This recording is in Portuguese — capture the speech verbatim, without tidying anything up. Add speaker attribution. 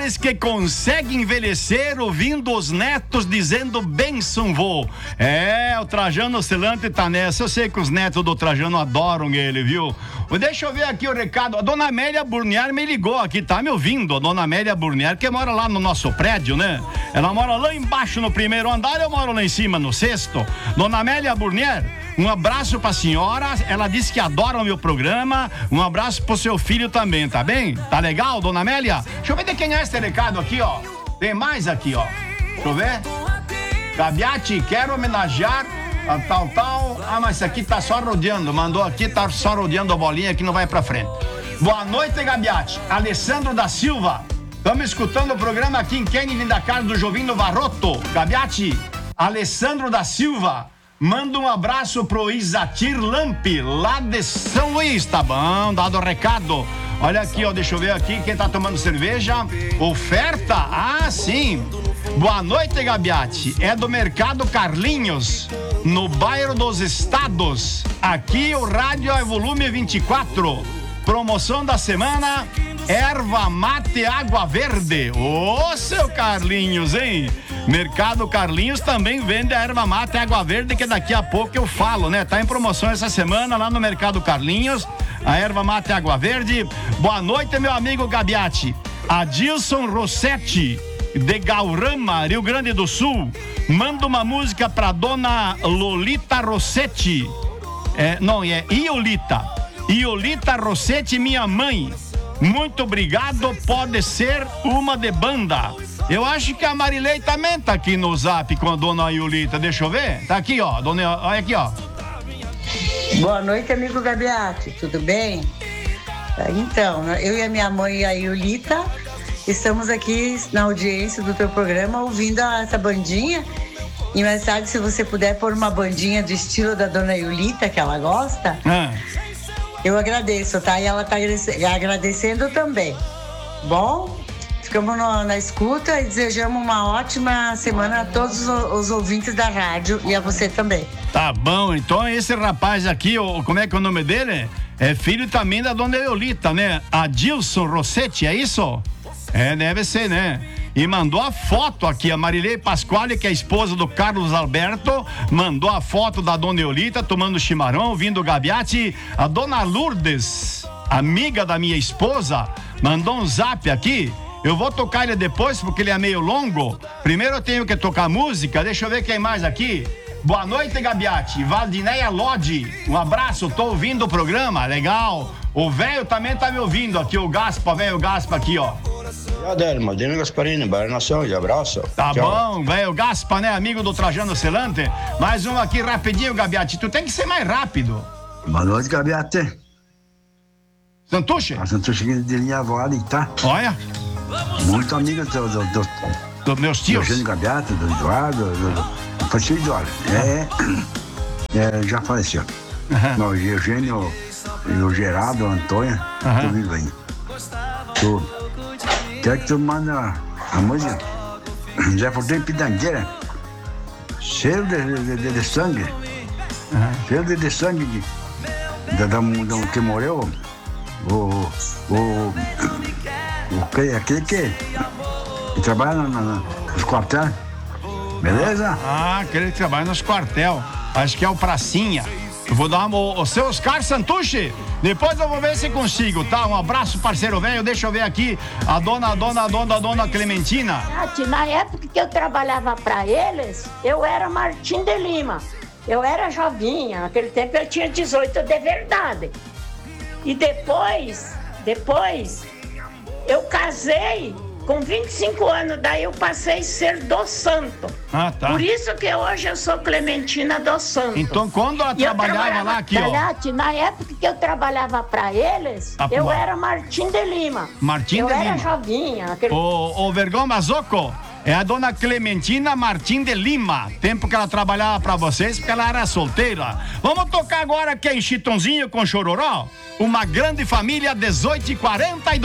Speaker 1: aqueles que conseguem envelhecer ouvindo os netos dizendo benção, vô. É, o Trajano Oscilante tá nessa. Eu sei que os netos do Trajano adoram ele, viu? Deixa eu ver aqui o recado. A dona Amélia Burniar me ligou aqui, tá me ouvindo? A dona Amélia Burniar, que mora lá no nosso prédio, né? Ela mora lá embaixo no primeiro andar, eu moro lá em cima no sexto. Dona Amélia Burniar, um abraço pra senhora. Ela disse que adora o meu programa. Um abraço pro seu filho também, tá bem? Tá legal, dona Amélia? Deixa eu ver de quem é esse recado aqui, ó. Tem mais aqui, ó. Deixa eu ver. Gabiati, quero homenagear a tal, tal. Ah, mas isso aqui tá só rodeando. Mandou aqui, tá só rodeando a bolinha que não vai pra frente. Boa noite, Gabiati. Alessandro da Silva. Estamos escutando o programa aqui em Kennedy, da casa do Jovino Varrotto. Gabiati, Alessandro da Silva. Manda um abraço pro Isatir Lampi, lá de São Luís, tá bom? Dado o recado. Olha aqui, ó, deixa eu ver aqui quem tá tomando cerveja. Oferta? Ah, sim. Boa noite, Gabiati. É do Mercado Carlinhos, no bairro dos Estados. Aqui o rádio é volume vinte e quatro. Promoção da semana, erva mate água verde. Ô, seu Carlinhos, hein? Mercado Carlinhos também vende a erva mate água verde, que daqui a pouco eu falo, né? Tá em promoção essa semana lá no Mercado Carlinhos, a erva mate água verde. Boa noite, meu amigo Gabiati. Adilson Rossetti, de Gaurama, Rio Grande do Sul, manda uma música pra dona Lolita Rossetti. É, não, é Iolita. Iolita Rossetti, minha mãe. Muito obrigado, pode ser uma de banda. Eu acho que a Marilei também tá aqui no zap com a dona Iolita. Deixa eu ver. Tá aqui, ó. Dona, olha aqui, ó.
Speaker 2: Boa noite, amigo Gabiati. Tudo bem? Então, eu e a minha mãe, a Iolita, estamos aqui na audiência do teu programa ouvindo essa bandinha. E mais tarde, se você puder pôr uma bandinha do estilo da dona Iolita, que ela gosta, ah. eu agradeço, tá? E ela tá agradecendo também. Bom? Ficamos no, na escuta e desejamos uma ótima semana a todos os, os ouvintes da rádio e a você também.
Speaker 1: Tá bom, então esse rapaz aqui, ó, como é que é o nome dele? É filho também da dona Eolita, né? Adilson Rossetti, é isso? É, deve ser, né? E mandou a foto aqui, a Marilei Pasquale, que é a esposa do Carlos Alberto, mandou a foto da dona Eolita tomando chimarrão, ouvindo o Gabiati. A dona Lourdes, amiga da minha esposa, mandou um zap aqui. Eu vou tocar ele depois, porque ele é meio longo. Primeiro eu tenho que tocar música. Deixa eu ver quem mais aqui. Boa noite, Gabiati. Valdineia Lodi. Um abraço, tô ouvindo o programa. Legal. O velho também tá me ouvindo aqui, o Gaspa, velho Gaspa aqui, ó.
Speaker 3: Adelmo, Dino Gasparini, Barnação, de abraço.
Speaker 1: Tá
Speaker 3: Tchau.
Speaker 1: bom, velho Gaspa, né? Amigo do Trajano Celante. Mais um aqui rapidinho, Gabiati. Tu tem que ser mais rápido.
Speaker 4: Boa noite, Gabiati.
Speaker 1: Santucci?
Speaker 4: A Santucci de linha avó ali, tá?
Speaker 1: Olha.
Speaker 4: Muito amigo do, do, do,
Speaker 1: dos meus tios.
Speaker 4: Do Eugênio Gabiati, do Eduardo, do, do, do filho Eduardo. É, é, já faleceu. Uhum. O Eugênio, o Gerardo, o Antônio, uhum. Tô vivo aí. Tu, quer que tu manda a música? Zé Fortão Pitangueira. Cheio de, de, de, de sangue. Uhum. Cheio de, de sangue de, da, da, da, que morreu. O. o Aquele, aquele que, que trabalha na, na, nos quartéis, beleza?
Speaker 1: Ah, aquele que trabalha nos quartel. Acho que é o Pracinha. Eu vou dar uma... O seu Oscar Santucci, depois eu vou ver se consigo, tá? Um abraço, parceiro velho. Deixa eu ver aqui a dona, a dona, a dona, a dona Clementina.
Speaker 5: Tati, na época que eu trabalhava pra eles, eu era Martim de Lima. Eu era jovinha, naquele tempo eu tinha dezoito de verdade. E depois, depois... eu casei com vinte e cinco anos, daí eu passei a ser dos Santos. Ah, tá. Por isso que hoje eu sou Clementina dos Santos.
Speaker 1: Então, quando ela trabalhava lá aqui,
Speaker 5: Tati, ó. Na época que eu trabalhava pra eles, ah, eu pô. era Martim de Lima.
Speaker 1: Martim
Speaker 5: eu
Speaker 1: de Lima.
Speaker 5: Eu era jovinha. Aquele...
Speaker 1: O, o Vergão Mazoco é a dona Clementina Martim de Lima. Tempo que ela trabalhava pra vocês, porque ela era solteira. Vamos tocar agora quem? Chitãozinho com Chororó? Uma grande família, dezoito e quarenta e dois.